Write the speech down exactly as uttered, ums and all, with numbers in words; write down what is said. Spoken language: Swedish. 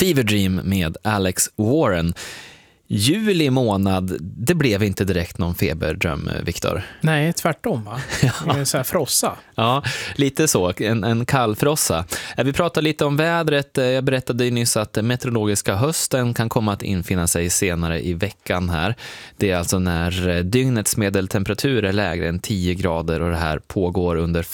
Fever Dream med Alex Warren. Juli månad, det blev inte direkt någon feberdröm, Viktor. Nej, tvärtom va? Ja. Så här frossa. Ja, lite så. En, en kall frossa. Vi pratade lite om vädret. Jag berättade ju nyss att meteorologiska hösten kan komma att infinna sig senare i veckan här. Det är alltså när dygnets medeltemperatur är lägre än tio grader och det här pågår under